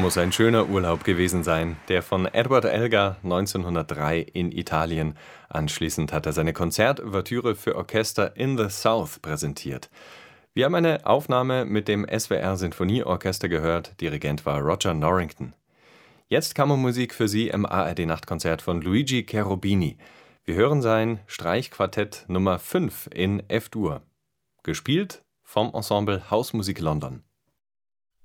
Muss ein schöner Urlaub gewesen sein, der von Edward Elgar 1903 in Italien. Anschließend hat er seine Konzertouvertüre für Orchester In the South präsentiert. Wir haben eine Aufnahme mit dem SWR Sinfonieorchester gehört, Dirigent war Roger Norrington. Jetzt Kammermusik für Sie im ARD-Nachtkonzert von Luigi Cherubini. Wir hören sein Streichquartett Nummer 5 in F-Dur. Gespielt vom Ensemble Hausmusik London.